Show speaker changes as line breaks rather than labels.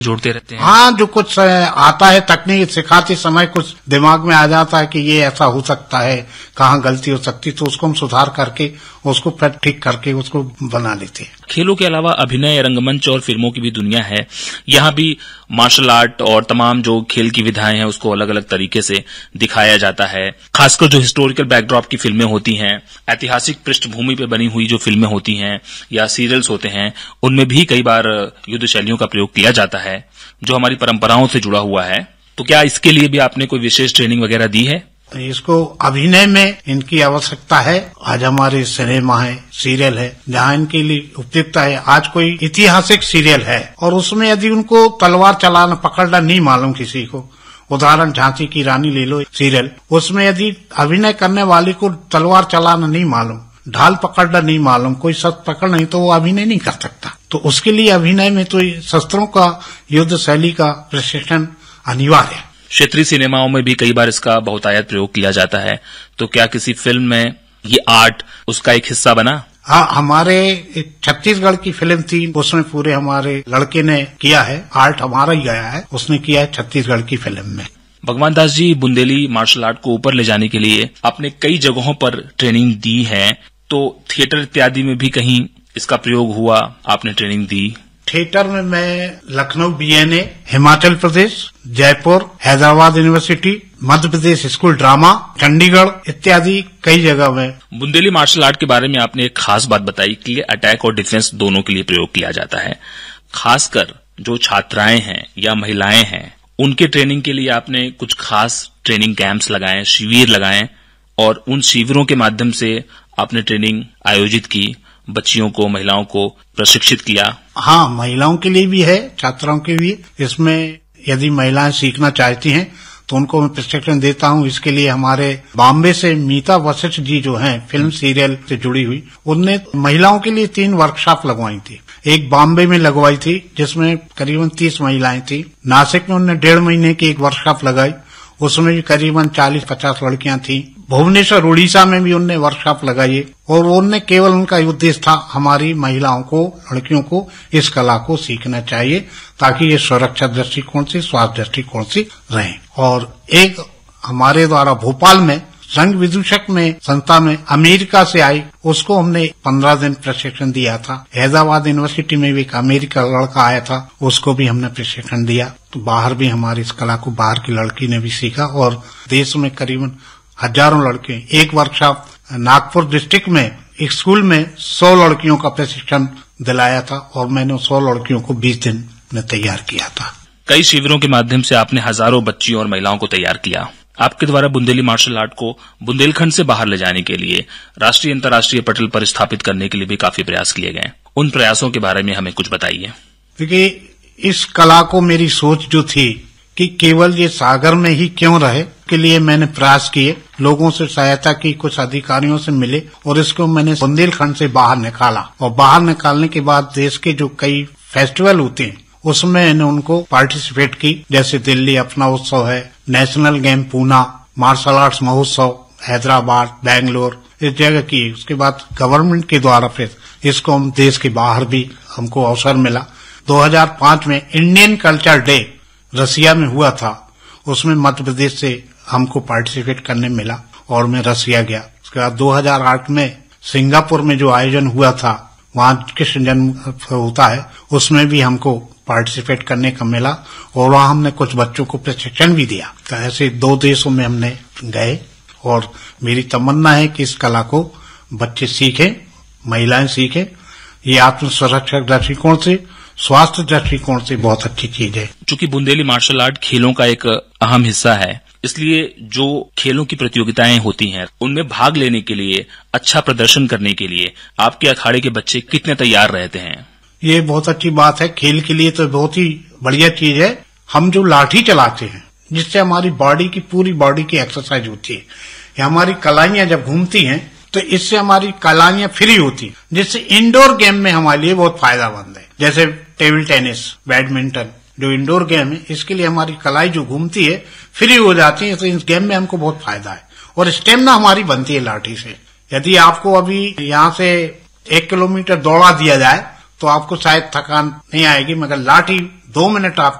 जोड़ते रहते हैं?
हाँ, जो कुछ आता है तकनीक सिखाते समय कुछ दिमाग में आ जाता है कि ये ऐसा हो सकता है, कहाँ गलती हो सकती, तो उसको हम सुधार करके उसको फिर ठीक करके उसको बना लेते हैं।
खेलों के अलावा अभिनय, रंगमंच और फिल्मों की भी दुनिया है। यहाँ भी मार्शल आर्ट और तमाम जो खेल की विधाएं हैं उसको अलग अलग तरीके से दिखाया जाता है। खासकर जो हिस्टोरिकल बैकड्रॉप की फिल्में होती हैं, ऐतिहासिक पृष्ठभूमि पर बनी हुई जो फिल्में होती हैं या सीरियल्स होते हैं, उनमें भी कई बार युद्ध शैलियों का प्रयोग किया जाता है जो हमारी परंपराओं से जुड़ा हुआ है। तो क्या इसके लिए भी आपने कोई विशेष ट्रेनिंग वगैरह दी है?
इसको अभिनय में इनकी आवश्यकता है। आज हमारे सिनेमा है, सीरियल है, जहाँ इनके लिए उपयुक्त है। आज कोई ऐतिहासिक सीरियल है और उसमें यदि उनको तलवार चलाना पकड़ना नहीं मालूम किसी को, उदाहरण झांसी की रानी ले लो सीरियल, उसमें यदि अभिनय करने वाले को तलवार चलाना नहीं मालूम, ढाल पकड़ना नहीं मालूम, कोई शस्त्र पकड़ नहीं, तो वो अभिनय नहीं कर सकता। तो उसके लिए अभिनय में तो शस्त्रों का, युद्ध शैली का प्रशिक्षण अनिवार्य है।
क्षेत्रीय सिनेमाओं में भी कई बार इसका बहुतायत प्रयोग किया जाता है। तो क्या किसी फिल्म में ये आर्ट उसका एक हिस्सा बना?
हाँ, हमारे छत्तीसगढ़ की फिल्म थी, उसमें पूरे हमारे लड़के ने किया है। आर्ट हमारा ही गया है, उसने किया है छत्तीसगढ़ की फिल्म में।
भगवान दास जी, बुंदेली मार्शल आर्ट को ऊपर ले जाने के लिए आपने कई जगहों पर ट्रेनिंग दी है, तो थिएटर इत्यादि में भी कहीं इसका प्रयोग हुआ, आपने ट्रेनिंग दी?
थिएटर में मैं Lucknow BNA, Himachal Pradesh, Jaipur, Hyderabad university, Madhya Pradesh school drama, Chandigarh इत्यादि कई जगह में।
बुंदेली मार्शल आर्ट के बारे में आपने एक खास बात बताई कि ये अटैक और डिफेंस दोनों के लिए प्रयोग किया जाता है। खासकर जो छात्राएं हैं या महिलाएं हैं, उनके ट्रेनिंग के लिए आपने कुछ खास ट्रेनिंग कैंप्स लगाए, शिविर लगाए, और उन शिविरों के माध्यम से आपने ट्रेनिंग आयोजित की, बच्चियों को, महिलाओं को प्रशिक्षित किया।
हाँ, महिलाओं के लिए भी है, छात्राओं के लिए। इसमें यदि महिलाएं सीखना चाहती हैं तो उनको मैं प्रशिक्षण देता हूँ। इसके लिए हमारे बॉम्बे से मीता वशिष्ठ जी जो हैं, फिल्म सीरियल से जुड़ी हुई, उनने महिलाओं के लिए 3 वर्कशॉप लगवाई थी। एक बॉम्बे में लगवाई थी जिसमें करीबन 30 महिलाएं थी। नासिक में उन्होंने 1.5 महीने की एक वर्कशॉप लगाई, उसमें भी करीबन 40-50 लड़कियां थी। भुवनेश्वर, उड़ीसा में भी उनने वर्कशॉप लगाई और उनने केवल, उनका उद्देश्य था हमारी महिलाओं को, लड़कियों को इस कला को सीखना चाहिए ताकि ये सुरक्षा दृष्टिकोण से, स्वास्थ्य दृष्टिकोण से रहें। और एक हमारे द्वारा भोपाल में संघ विदूषक में संस्था में अमेरिका से आई, उसको हमने 15 दिन प्रशिक्षण दिया था। हैदराबाद यूनिवर्सिटी में भी एक अमेरिका लड़का आया था, उसको भी हमने प्रशिक्षण दिया। तो बाहर भी हमारी इस कला को बाहर की लड़की ने भी सीखा और देश में करीबन हजारों लड़के। एक वर्कशॉप नागपुर डिस्ट्रिक्ट में एक स्कूल में 100 लड़कियों का प्रशिक्षण दिलाया था और मैंने 100 लड़कियों को 20 दिन में तैयार किया था।
कई शिविरों के माध्यम से आपने हजारों बच्चियों और महिलाओं को तैयार किया। आपके द्वारा बुंदेली मार्शल आर्ट को बुंदेलखंड से बाहर ले जाने के लिए, राष्ट्रीय अंतर्राष्ट्रीय पटल पर स्थापित करने के लिए भी काफी प्रयास किए गए। उन प्रयासों के बारे में हमें कुछ बताइए।
देखिए, इस कला को मेरी सोच जो थी कि केवल ये सागर में ही क्यों रहे, के लिए मैंने प्रयास किए, लोगों से सहायता की, कुछ अधिकारियों से मिले और इसको मैंने बुंदेलखंड से बाहर निकाला। और बाहर निकालने के बाद देश के जो कई फेस्टिवल होते हैं उसमें मैंने उनको पार्टिसिपेट की, जैसे दिल्ली अपना उत्सव है, national game Poona, martial arts महोत्सव हैदराबाद, बेंगलोर, इस जगह की। उसके बाद गवर्नमेंट के द्वारा फिर इसको हम देश के बाहर भी हमको अवसर मिला। 2005 में इंडियन कल्चर डे रसिया में हुआ था, उसमें मध्य प्रदेश से हमको पार्टिसिपेट करने मिला और मैं रसिया गया। उसके बाद 2008 में सिंगापुर में जो आयोजन हुआ था, वहां कृष्ण जन्म होता है, उसमें भी हमको पार्टिसिपेट करने का मिला और वहां हमने कुछ बच्चों को प्रशिक्षण भी दिया। तो ऐसे 2 देशों में हमने गए और मेरी तमन्ना है कि इस कला को बच्चे सीखें, महिलाएं सीखें। ये आत्म सुरक्षा दृष्टिकोण से, स्वास्थ्य दृष्टिकोण से बहुत अच्छी चीज है।
चूंकि बुंदेली मार्शल आर्ट खेलों का एक अहम हिस्सा है, इसलिए जो खेलों की प्रतियोगिताएं होती हैं उनमें भाग लेने के लिए, अच्छा प्रदर्शन करने के लिए आपके अखाड़े के बच्चे कितने तैयार रहते हैं?
ये बहुत अच्छी बात है। खेल के लिए तो बहुत ही बढ़िया चीज है। हम जो लाठी चलाते हैं, जिससे हमारी बॉडी की, पूरी बॉडी की एक्सरसाइज होती है, या हमारी कलाइयां जब घूमती हैं तो इससे हमारी कलाइयां फ्री होती हैं, जिससे इंडोर गेम में हमारे लिए बहुत फायदेमंद है। जैसे टेबल टेनिस, बैडमिंटन, जो इंडोर गेम है, इसके लिए हमारी कलाई जो घूमती है फ्री हो जाती है। तो इस गेम में हमको बहुत फायदा है और स्टेमिना हमारी बनती है लाठी से। यदि आपको अभी यहाँ से 1 किलोमीटर दौड़ा दिया जाए तो आपको शायद थकान नहीं आएगी, मगर लाठी 2 मिनट आप